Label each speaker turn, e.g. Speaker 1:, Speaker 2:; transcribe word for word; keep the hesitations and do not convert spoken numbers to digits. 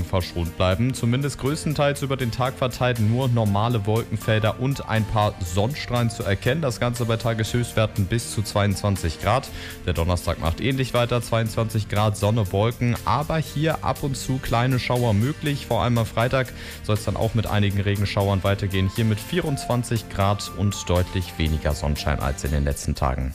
Speaker 1: verschont bleiben. Zumindest größtenteils über den Tag verteilt nur normale Wolkenfelder und ein paar Sonnenstrahlen zu erkennen. Das Ganze bei Tageshöchstwerten bis zu zweiundzwanzig Grad. Der Donnerstag macht ähnlich weiter, zweiundzwanzig Grad, Sonne, Wolken, aber hier ab und zu kleine Schauer möglich. Vor allem am Freitag soll es dann auch mit einigen Regenschauern weitergehen. Hier mit vierundzwanzig Grad und deutlich weniger Sonnenschein als in den letzten Tagen.